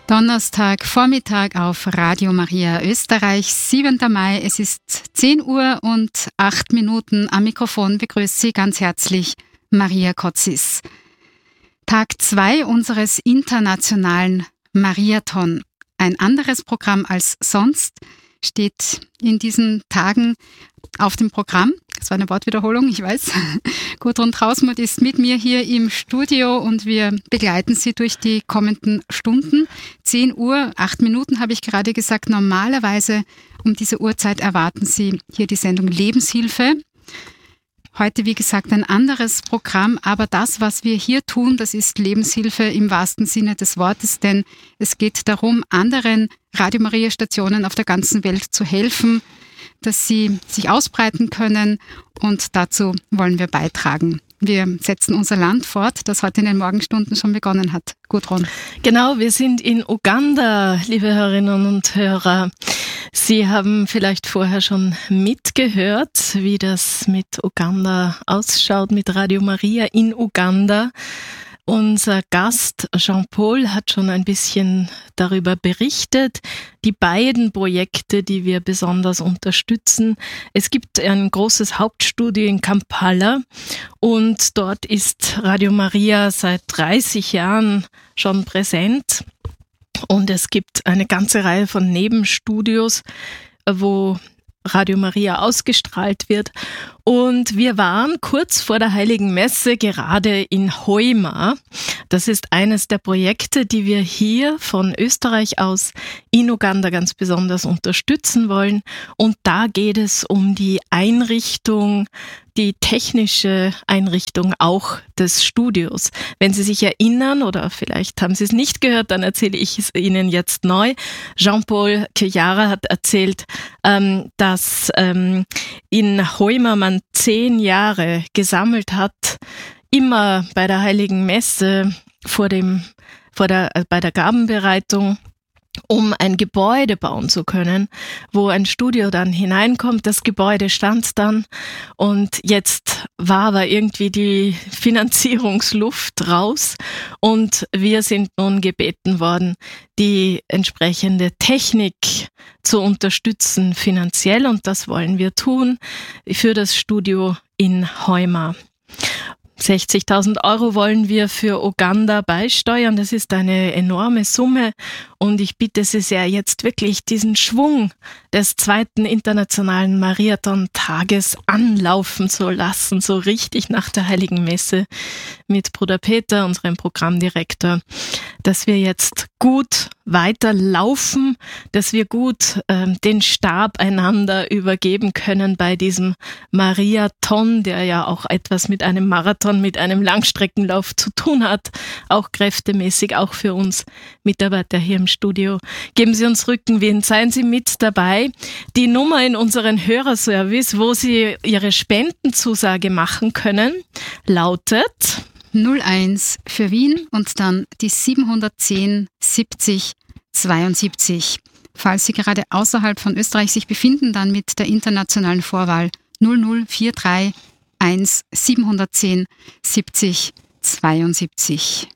Donnerstag, Vormittag auf Radio Maria Österreich, 7. Mai. Es ist 10 Uhr und 8 Minuten. Am Mikrofon begrüßt Sie ganz herzlich Maria Kotzis. Tag 2 unseres internationalen Mariathon. Ein anderes Programm als sonst steht in diesen Tagen auf dem Programm. Das war eine Wortwiederholung, ich weiß. Gudrun Trausmuth ist mit mir hier im Studio und wir begleiten Sie durch die kommenden Stunden. 10 Uhr, 8 Minuten habe ich gerade gesagt. Normalerweise um diese Uhrzeit erwarten Sie hier die Sendung Lebenshilfe. Heute, wie gesagt, ein anderes Programm, aber das, was wir hier tun, das ist Lebenshilfe im wahrsten Sinne des Wortes, denn es geht darum, anderen Radio Maria Stationen auf der ganzen Welt zu helfen, dass sie sich ausbreiten können, und dazu wollen wir beitragen. Wir setzen unser Land fort, das heute in den Morgenstunden schon begonnen hat. Gudrun. Genau, wir sind in Uganda, liebe Hörerinnen und Hörer. Sie haben vielleicht vorher schon mitgehört, wie das mit Uganda ausschaut, mit Radio Maria in Uganda. Unser Gast Jean-Paul hat schon ein bisschen darüber berichtet. Die beiden Projekte, die wir besonders unterstützen. Es gibt ein großes Hauptstudio in Kampala und dort ist Radio Maria seit 30 Jahren schon präsent. Und es gibt eine ganze Reihe von Nebenstudios, wo Radio Maria ausgestrahlt wird. Und wir waren kurz vor der Heiligen Messe gerade in Hoima. Das ist eines der Projekte, die wir hier von Österreich aus in Uganda ganz besonders unterstützen wollen. Und da geht es um die Einrichtung, die technische Einrichtung auch des Studios. Wenn Sie sich erinnern, oder vielleicht haben Sie es nicht gehört, dann erzähle ich es Ihnen jetzt neu. Jean-Paul Kyara hat erzählt, dass in Hoima man 10 Jahre gesammelt hat, immer bei der Heiligen Messe bei der Gabenbereitung, um ein Gebäude bauen zu können, wo ein Studio dann hineinkommt. Das Gebäude stand dann und jetzt war aber irgendwie die Finanzierungsluft raus und wir sind nun gebeten worden, die entsprechende Technik zu unterstützen finanziell, und das wollen wir tun für das Studio in Hoima. 60.000 € wollen wir für Uganda beisteuern. Das ist eine enorme Summe und ich bitte Sie sehr, jetzt wirklich diesen Schwung des 2. internationalen Mariathon-Tages anlaufen zu lassen, so richtig nach der Heiligen Messe mit Bruder Peter, unserem Programmdirektor, dass wir jetzt gut weiterlaufen, dass wir gut den Stab einander übergeben können bei diesem Mariathon, der ja auch etwas mit einem Marathon, mit einem Langstreckenlauf zu tun hat, auch kräftemäßig, auch für uns Mitarbeiter hier im Studio. Geben Sie uns Rückenwind, seien Sie mit dabei. Die Nummer in unseren Hörerservice, wo Sie Ihre Spendenzusage machen können, lautet 01 für Wien und dann die 710 70 72. Falls Sie gerade außerhalb von Österreich sich befinden, dann mit der internationalen Vorwahl 0043 1 710 70 72.